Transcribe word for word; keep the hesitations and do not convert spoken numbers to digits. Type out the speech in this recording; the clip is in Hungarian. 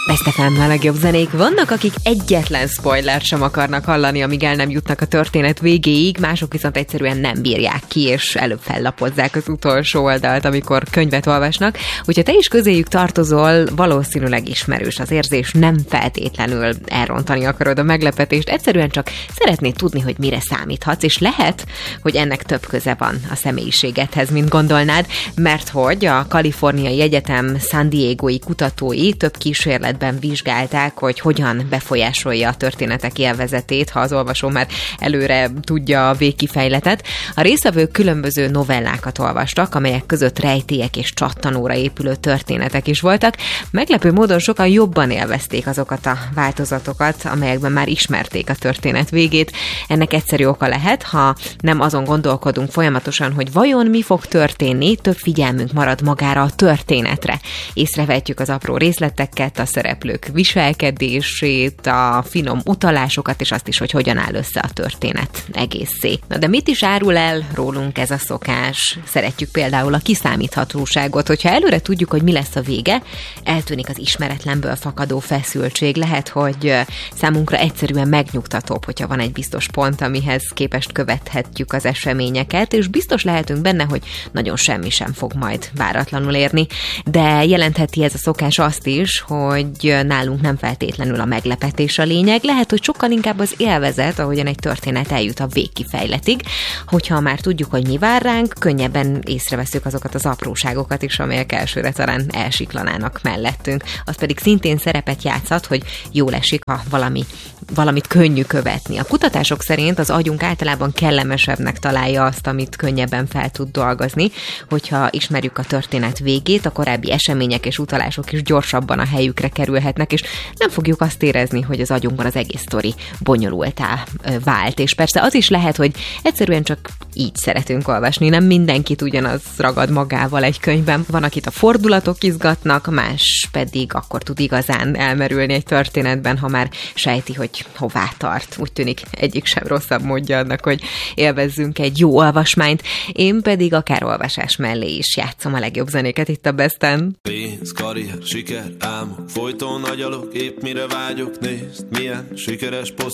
Best ef em, a legjobb zenék. Vannak, akik egyetlen spoilert sem akarnak hallani, amíg el nem jutnak a történet végéig, mások viszont egyszerűen nem bírják ki, és előbb fellapozzák az utolsó oldalt, amikor könyvet olvasnak. Úgyhogy te is közéjük tartozol, valószínűleg ismerős az érzés, nem feltétlenül elrontani akarod a meglepetést, egyszerűen csak szeretnéd tudni, hogy mire számíthatsz, és lehet, hogy ennek több köze van a személyiségedhez, mint gondolnád, mert hogy a Kaliforniai Egyetem San Diegói kutatói több kísérletben vizsgálták, hogy hogyan befolyásolja a történetek élvezetét, ha az olvasó már előre tudja a végkifejletet. A résztvevők különböző novellákat olvastak, amelyek között rejtélyek és csattanóra épülő történetek is voltak. Meglepő módon sokan jobban élvezték azokat a változatokat, amelyekben már ismerték a történet végét. Ennek egyszerű oka lehet, ha nem azon gondolkodunk folyamatosan, hogy vajon mi fog történni, több figyelmünk marad magára a történetre. Észrevehetjük az apró részleteket, a szereplők viselkedését, a finom utalásokat, és azt is, hogy hogyan áll össze a történet egészé. Na de mit is árul el rólunk ez a szokás? Szeretjük például a kiszámíthatóságot, hogyha előre tudjuk, hogy mi lesz a vége, eltűnik az ismeretlenből fakadó feszültség. Lehet, hogy számunkra egyszerűen megnyugtatóbb, hogyha van egy biztos pont, amihez képest követhetjük az eseményeket, és biztos lehetünk benne, hogy nagyon semmi sem fog majd váratlanul érni. De jelentheti ez a szokás azt is, hogy nálunk nem feltétlenül a meglepetés a lényeg, lehet, hogy sokkal inkább az élvezet, ahogyan egy történet eljut a végkifejletig. Hogyha már tudjuk, hogy mi vár ránk, könnyebben észreveszünk azokat az apróságokat is, amelyek elsőre talán elsiklanának mellettünk. Az pedig szintén szerepet játszhat, hogy jól esik, ha valami, valamit könnyű követni. A kutatások szerint az agyunk általában kellemesebbnek találja azt, amit könnyebben fel tud dolgozni. Hogyha ismerjük a történet végét, a korábbi események és utalások is gyorsabban a helyükre kerülhetnek, és nem fogjuk azt érezni, hogy az agyunkban az egész sztori bonyolultá vált. És persze az is lehet, hogy egyszerűen csak így szeretünk olvasni. Nem mindenkit ugyanaz ragad magával egy könyvben. Van, akit a fordulatok izgatnak, más pedig akkor tud igazán elmerülni egy történetben, ha már sejti, hogy hová tart. Úgy tűnik, egyik sem rosszabb módja annak, hogy élvezzünk egy jó olvasmányt. Én pedig akár olvasás mellé is játszom a legjobb zenéket itt a Besten. Pénz, karrier, siker, álmok, folyton agyalok, épp mire vágyok, nézd, milyen sikeres poszt.